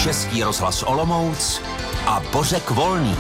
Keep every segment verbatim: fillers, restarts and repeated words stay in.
Český rozhlas Olomouc a Bořek Volný.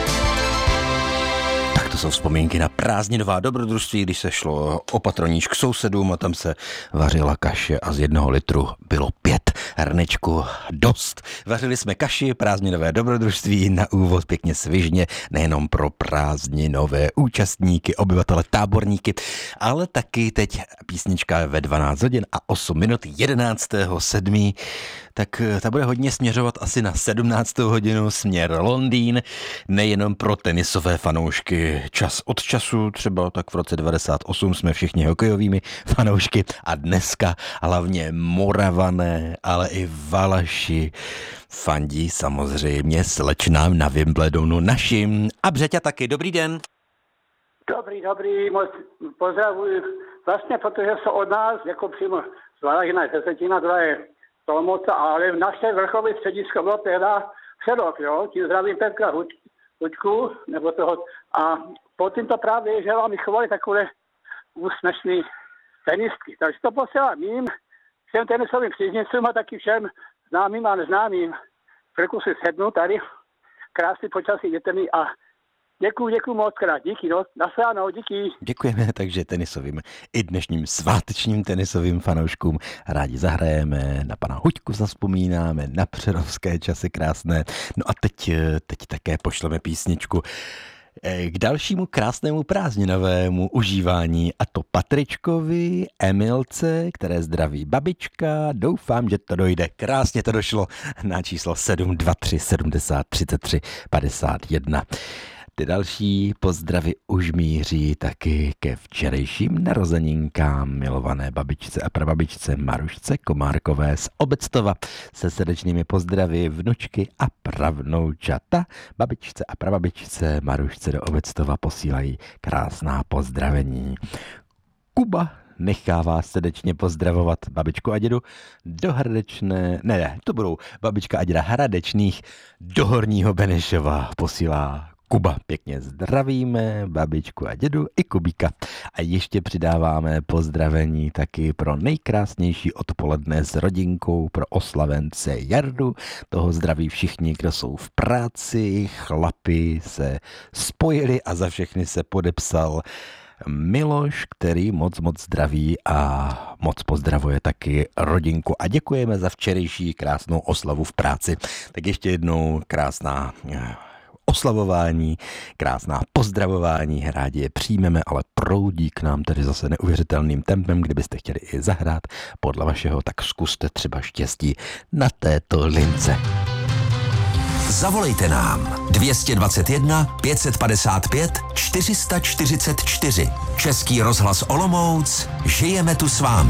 Tak to jsou vzpomínky na prázdninová dobrodružství, když se šlo o patroníž k sousedům a tam se vařila kaše a z jednoho litru bylo pět hrnečku dost. Vařili jsme kaši, prázdninové dobrodružství, na úvod pěkně svižně, nejenom pro prázdninové účastníky, obyvatele, táborníky, ale taky teď písnička ve dvanáct hodin a osm minut jedenáctého sedmého tak ta bude hodně směřovat asi na sedmnáctou hodinu směr Londýn, nejenom pro tenisové fanoušky. Čas od času, třeba tak v roce devadesát osm jsme všichni hokejovými fanoušky a dneska hlavně Moravané, ale i Valaši fandí samozřejmě slečnám na Wimbledonu našim. A Břeťa taky, dobrý den. Dobrý, dobrý, moc pozdravuji. Vlastně, protože jsou od nás, jako přímo z Valažina, Desetina, to je Olomouce, ale naše vrcholové středisko bylo teda Přerok, jo, tím zdravím Petra Huď, Huďku, nebo toho, a po tímto právě, že vám vychovali takové úsměšný tenistky. Takže to posílám jim, všem tenisovým příznivcům a taky všem známým a neznámým. Chvilku si sednu tady, krásný počasí, jděte mi a děkuju, děkuju moc krát, díky, no, naslánou, díky. Děkujeme, takže tenisovým i dnešním svátečním tenisovým fanouškům rádi zahrajeme, na pana Huďku zavzpomínáme, na přerovské časy krásné. No a teď, teď také pošleme písničku k dalšímu krásnému prázdninovému užívání, a to Patričkovi, Emilce, které zdraví babička. Doufám, že to dojde. Krásně to došlo na číslo sedm dva tři sedmdesát třicet tři padesát jedna. Ty další pozdravy už míří taky ke včerejším narozeninkám milované babičce a prababičce Marušce Komárkové z Obectova. Se srdečnými pozdravy vnučky a pravnoučata. Babičce a prababičce Marušce do Obectova posílají krásná pozdravení. Kuba nechává srdečně pozdravovat babičku a dědu do Hradečné, ne, ne, to budou babička a děda Hradečných do Horního Benešova posílá Kuba. Pěkně zdravíme babičku a dědu i Kubíka. A ještě přidáváme pozdravení taky pro nejkrásnější odpoledne s rodinkou, pro oslavence Jardu. Toho zdraví všichni, kdo jsou v práci, chlapi se spojili a za všechny se podepsal Miloš, který moc moc zdraví a moc pozdravuje taky rodinku. A děkujeme za včerejší krásnou oslavu v práci. Tak ještě jednou krásná oslavování, krásná pozdravování, rádi je přijmeme, ale proudí k nám tedy zase neuvěřitelným tempem. Kdybyste chtěli i zahrát podle vašeho, tak zkuste třeba štěstí na této lince. Zavolejte nám dvě stě dvacet jedna pět set padesát pět čtyři sta čtyřicet čtyři. Český rozhlas Olomouc, žijeme tu s vámi.